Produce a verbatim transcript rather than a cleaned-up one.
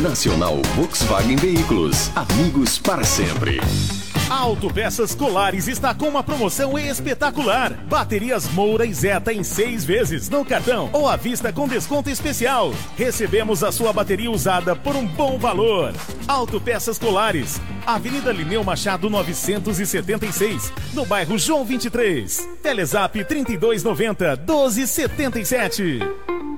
Nacional Volkswagen Veículos, amigos para sempre. A Autopeças Colares está com uma promoção espetacular. Baterias Moura e Zeta em seis vezes no cartão ou à vista com desconto especial. Recebemos a sua bateria usada por um bom valor. Autopeças Colares, Avenida Lineu Machado novecentos e setenta e seis, no bairro João vinte e três. Telezap trinta e dois noventa, doze setenta e sete.